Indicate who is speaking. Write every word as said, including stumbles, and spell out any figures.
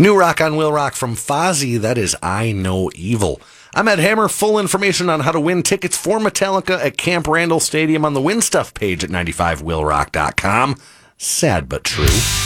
Speaker 1: New rock on Will Rock from Fozzy, that is I Know Evil. I'm Ed Hammer. Full information on how to win tickets for Metallica at Camp Randall Stadium on the Win Stuff page at ninety five will rock dot com. Sad but true.